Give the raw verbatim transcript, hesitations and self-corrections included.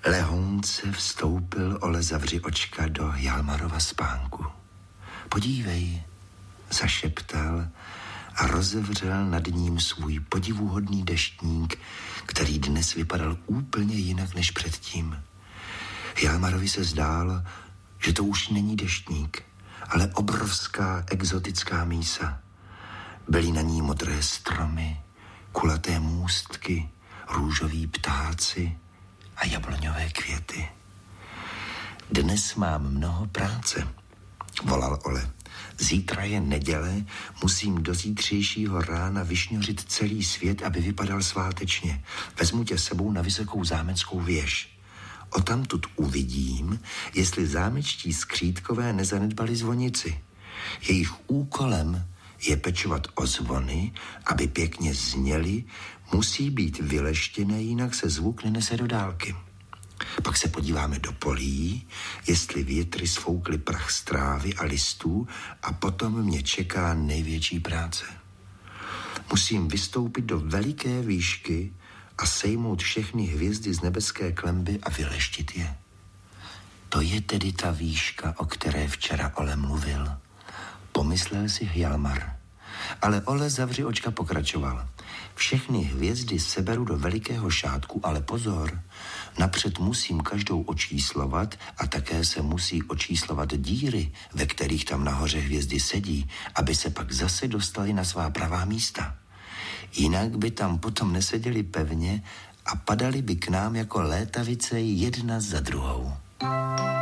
Lehounce vstoupil Ole zavři očka do Hjalmarova spánku. Podívej, zašeptal a rozevřel nad ním svůj podivuhodný deštník, který dnes vypadal úplně jinak než předtím. Hjalmarovi se zdálo, že to už není deštník, ale obrovská exotická mísa. Byly na ní modré stromy, kulaté můstky, růžoví ptáci a jabloňové květy. Dnes mám mnoho práce, volal Ole. Zítra je neděle, musím do zítřejšího rána vyšňořit celý svět, aby vypadal svátečně. Vezmu tě sebou na vysokou zámeckou věž. Odtamtud uvidím, jestli zámečtí skřítkové nezanedbali zvonici. Jejich úkolem je pečovat o zvony, aby pěkně zněly, musí být vyleštěné, jinak se zvuk nenese do dálky. Pak se podíváme do polí, jestli větry sfoukly prach z trávy a listů, a potom mě čeká největší práce. Musím vystoupit do veliké výšky a sejmout všechny hvězdy z nebeské klenby a vyleštit je. To je tedy ta výška, o které včera Ole mluvil, pomyslel si Hjalmar. Ale Ole zavři očka pokračoval. Všechny hvězdy seberu do velikého šátku, ale pozor, napřed musím každou očíslovat a také se musí očíslovat díry, ve kterých tam nahoře hvězdy sedí, aby se pak zase dostali na svá pravá místa. Jinak by tam potom neseděli pevně a padali by k nám jako létavice jedna za druhou.